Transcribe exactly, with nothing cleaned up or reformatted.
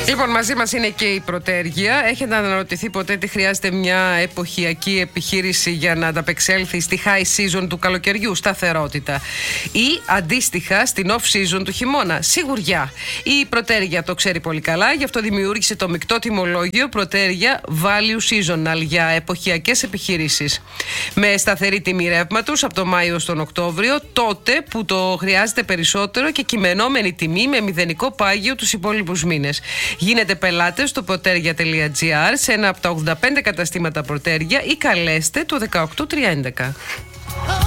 Λοιπόν, μαζί μας είναι και η Πρωτέργεια. Έχετε αναρωτηθεί ποτέ τι χρειάζεται μια εποχιακή επιχείρηση για να ανταπεξέλθει στη high season του καλοκαιριού? Σταθερότητα. Ή αντίστοιχα στην off season του χειμώνα? Σιγουριά. Η Πρωτέργεια το ξέρει πολύ καλά, γι' αυτό δημιούργησε το μεικτό τιμολόγιο Πρωτέργεια Value Seasonal για εποχιακές επιχειρήσεις. Με σταθερή τιμή ρεύματος από το Μάιο στον Οκτώβριο, τότε που το χρειάζεται περισσότερο, και κειμενόμενη τιμή με μηδενικό πάγιο τους υπόλοιπους μήνες. Γίνετε πελάτες στο protergia τελεία gr, σε ένα από τα ογδόντα πέντε καταστήματα Πρωτέργεια, ή καλέστε το δεκαοκτώ τρία έντεκα.